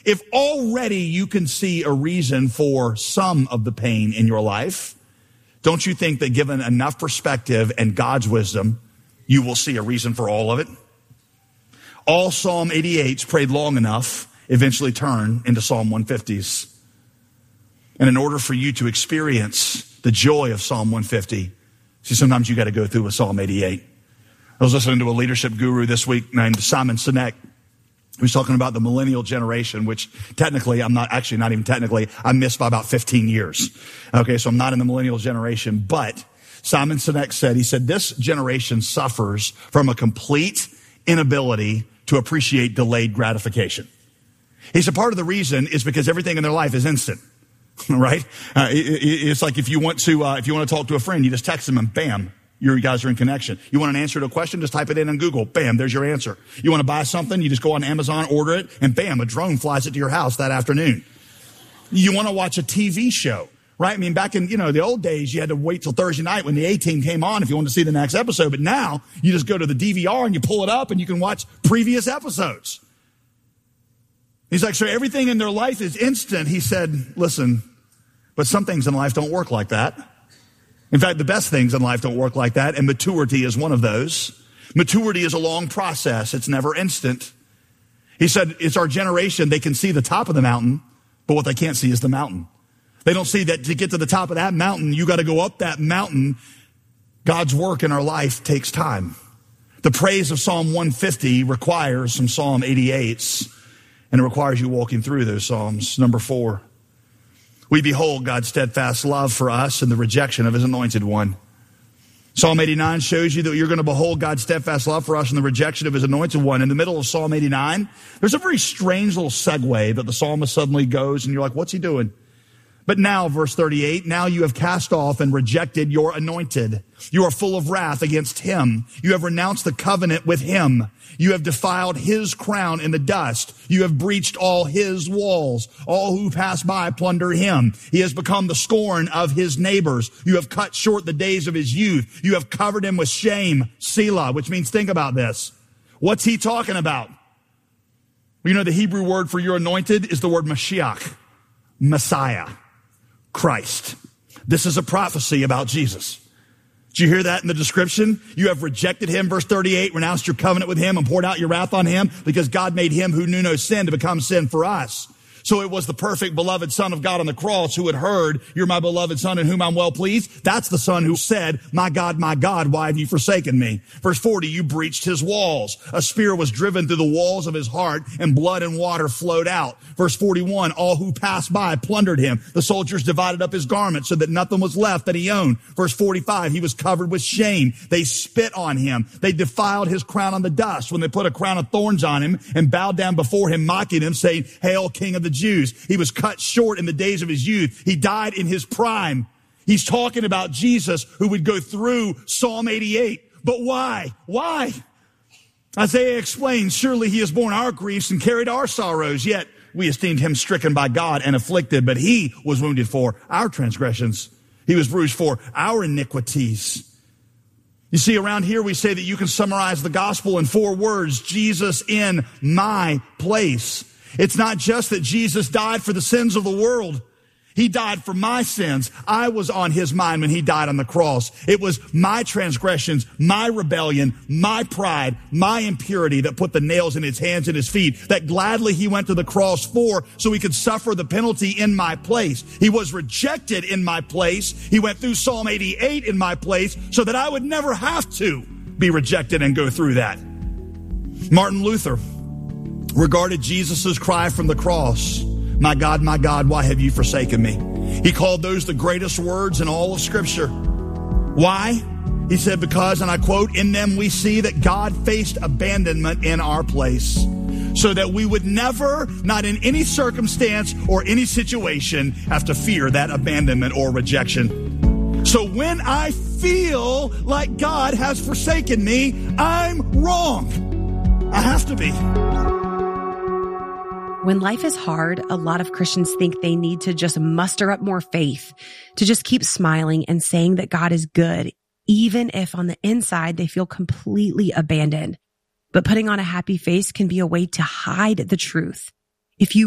If already you can see a reason for some of the pain in your life, don't you think that given enough perspective and God's wisdom, you will see a reason for all of it? All Psalm 88s prayed long enough eventually turn into Psalm 150s. And in order for you to experience the joy of Psalm 150, see, sometimes you got to go through a Psalm 88. I was listening to a leadership guru this week named Simon Sinek. He was talking about the millennial generation, which technically, I missed by about 15 years. Okay, so I'm not in the millennial generation, but Simon Sinek said, this generation suffers from a complete inability to appreciate delayed gratification. He said part of the reason is because everything in their life is instant, right? It's like if you want to talk to a friend, you just text them and bam, you guys are in connection. You want an answer to a question, just type it in Google. Bam, there's your answer. You want to buy something, you just go on Amazon, order it, and bam, a drone flies it to your house that afternoon. You want to watch a TV show, right? I mean, back in, the old days, you had to wait till Thursday night when the A-Team came on if you wanted to see the next episode. But now, you just go to the DVR and you pull it up and you can watch previous episodes. He's like, so everything in their life is instant. He said, listen, but some things in life don't work like that. In fact, the best things in life don't work like that, and maturity is one of those. Maturity is a long process. It's never instant. He said, it's our generation. They can see the top of the mountain, but what they can't see is the mountain. They don't see that to get to the top of that mountain, you got to go up that mountain. God's work in our life takes time. The praise of Psalm 150 requires some Psalm 88s, and it requires you walking through those Psalms. Number 4. We behold God's steadfast love for us and the rejection of his anointed one. Psalm 89 shows you that you're going to behold God's steadfast love for us and the rejection of his anointed one. In the middle of Psalm 89, there's a very strange little segue that the psalmist suddenly goes, and you're like, what's he doing? But now, verse 38, now you have cast off and rejected your anointed. You are full of wrath against him. You have renounced the covenant with him. You have defiled his crown in the dust. You have breached all his walls. All who pass by plunder him. He has become the scorn of his neighbors. You have cut short the days of his youth. You have covered him with shame, Selah, which means think about this. What's he talking about? Well, the Hebrew word for your anointed is the word Mashiach, Messiah, Christ. This is a prophecy about Jesus. Did you hear that in the description? You have rejected him, verse 38, renounced your covenant with him and poured out your wrath on him because God made him who knew no sin to become sin for us. So it was the perfect beloved Son of God on the cross who had heard, you're my beloved Son in whom I'm well pleased. That's the Son who said, my God, why have you forsaken me? Verse 40, you breached his walls. A spear was driven through the walls of his heart and blood and water flowed out. Verse 41, all who passed by plundered him. The soldiers divided up his garments so that nothing was left that he owned. Verse 45, he was covered with shame. They spit on him. They defiled his crown on the dust when they put a crown of thorns on him and bowed down before him, mocking him, saying, Hail, King of the Jews. He was cut short in the days of his youth. He died in his prime. He's talking about Jesus who would go through Psalm 88. But why? Why? Isaiah explains, surely he has borne our griefs and carried our sorrows, yet we esteemed him stricken by God and afflicted, but he was wounded for our transgressions. He was bruised for our iniquities. You see, around here we say that you can summarize the gospel in 4 words, Jesus in my place. It's not just that Jesus died for the sins of the world. He died for my sins. I was on his mind when he died on the cross. It was my transgressions, my rebellion, my pride, my impurity that put the nails in his hands and his feet, that gladly he went to the cross for so he could suffer the penalty in my place. He was rejected in my place. He went through Psalm 88 in my place so that I would never have to be rejected and go through that. Martin Luther regarded Jesus' cry from the cross, my God, why have you forsaken me? He called those the greatest words in all of Scripture. Why? He said, because, and I quote, in them we see that God faced abandonment in our place so that we would never, not in any circumstance or any situation, have to fear that abandonment or rejection. So when I feel like God has forsaken me, I'm wrong. I have to be. When life is hard, a lot of Christians think they need to just muster up more faith, to just keep smiling and saying that God is good, even if on the inside they feel completely abandoned. But putting on a happy face can be a way to hide the truth. If you